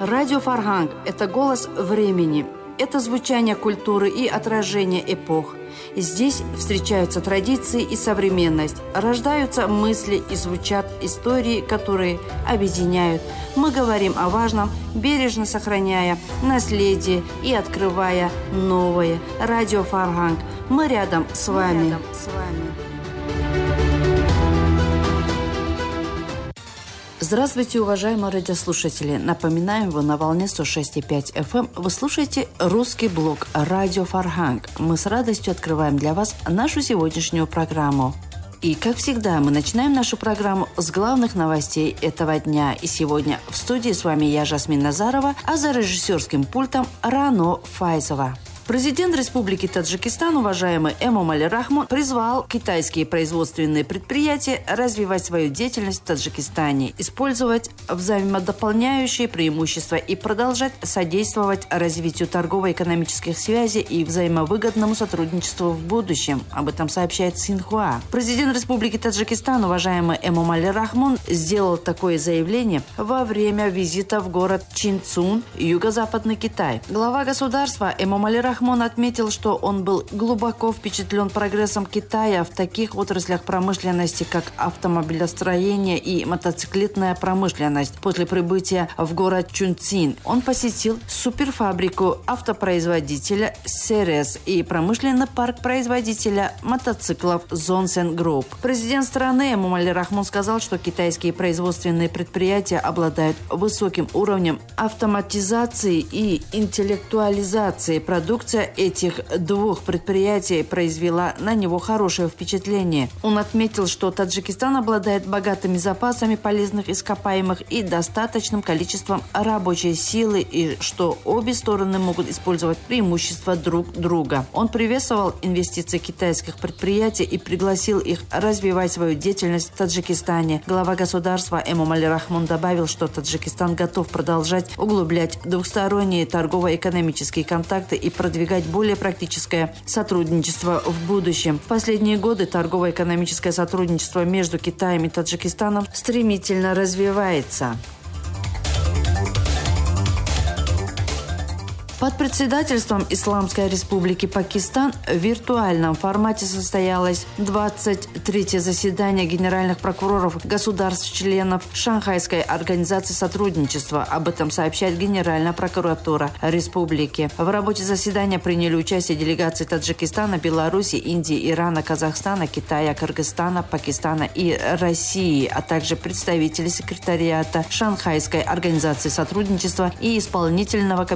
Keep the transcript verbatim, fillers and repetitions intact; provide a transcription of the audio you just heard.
Радио Фарганг – это голос времени, это звучание культуры и отражение эпох. Здесь встречаются традиции и современность, рождаются мысли и звучат истории, которые объединяют. Мы говорим о важном, бережно сохраняя наследие и открывая новое. Радио Фарганг. Мы рядом с вами. Мы рядом с вами. Здравствуйте, уважаемые радиослушатели. Напоминаем, вы на волне сто шесть и пять эф эм. Вы слушаете русский блог «Радио Фарганг». Мы с радостью открываем для вас нашу сегодняшнюю программу. И, как всегда, мы начинаем нашу программу с главных новостей этого дня. И сегодня в студии с вами я, Жасмин Назарова, а за режиссерским пультом Рано Файзова. Президент Республики Таджикистан, уважаемый Эмомали Рахмон, призвал китайские производственные предприятия развивать свою деятельность в Таджикистане, использовать взаимодополняющие преимущества и продолжать содействовать развитию торгово-экономических связей и взаимовыгодному сотрудничеству в будущем. Об этом сообщает Синхуа. Президент Республики Таджикистан, уважаемый Эмомали Рахмон, сделал такое заявление во время визита в город Чинцун, юго-западный Китай. Глава государства Эмомали Рахмон Рахмон отметил, что он был глубоко впечатлен прогрессом Китая в таких отраслях промышленности, как автомобилестроение и мотоциклетная промышленность. После прибытия в город Чунцин он посетил суперфабрику автопроизводителя Серес и промышленный парк производителя мотоциклов Zonsen Group. Президент страны Эмомали Рахмон сказал, что китайские производственные предприятия обладают высоким уровнем автоматизации и интеллектуализации продукции. Этих двух предприятий произвела на него хорошее впечатление. Он отметил, что Таджикистан обладает богатыми запасами полезных ископаемых и достаточным количеством рабочей силы, и что обе стороны могут использовать преимущества друг друга. Он приветствовал инвестиции китайских предприятий и пригласил их развивать свою деятельность в Таджикистане. Глава государства Эмомали Рахмон добавил, что Таджикистан готов продолжать углублять двухсторонние торгово-экономические контакты и продвигать более практическое сотрудничество в будущем. В последние годы торгово-экономическое сотрудничество между Китаем и Таджикистаном стремительно развивается. Под председательством Исламской Республики Пакистан в виртуальном формате состоялось двадцать третье заседание генеральных прокуроров государств-членов Шанхайской организации сотрудничества. Об этом сообщает Генеральная прокуратура Республики. В работе заседания приняли участие делегации Таджикистана, Беларуси, Индии, Ирана, Казахстана, Китая, Кыргызстана, Пакистана и России, а также представители секретариата Шанхайской организации сотрудничества и исполнительного комитета